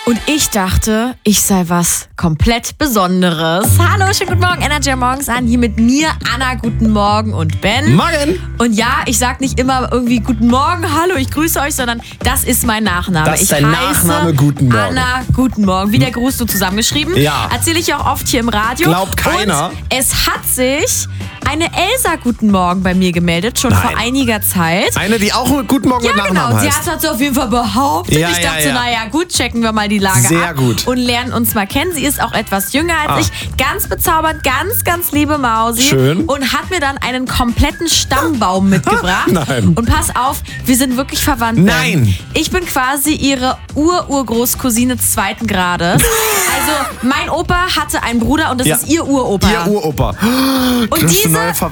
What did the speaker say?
Und ich dachte, ich sei was komplett Besonderes. Hallo, schönen guten Morgen, Energy morgens an. Hier mit mir, Anna, guten Morgen und Ben. Morgen. Und ja, ich sag nicht immer irgendwie guten Morgen, hallo, ich grüße euch, sondern das ist mein Nachname. Das ist dein Nachname, guten Morgen. Anna, guten Morgen. Wie der Gruß so zusammengeschrieben. Ja. Erzähle ich auch oft hier im Radio. Glaubt keiner. Und es hat sich eine Elsa guten Morgen bei mir gemeldet, schon vor einiger Zeit. Eine, die auch guten Morgen mit Nachnamen Sie heißt. hat es auf jeden Fall behauptet. Ja, ich dachte, ja. naja, gut, checken wir mal die Lage Sehr ab gut. und lernen uns mal kennen. Sie ist auch etwas jünger als ich. Ganz bezaubernd, ganz liebe Mausi. Schön. Und hat mir dann einen kompletten Stammbaum mitgebracht. Nein. Und pass auf, wir sind wirklich verwandt. Nein. Ich bin quasi ihre Urgroßcousine 2. Grades. Also, mein Opa hatte einen Bruder und das ist ihr Uropa. Ihr Uropa. Und Das ist eine neue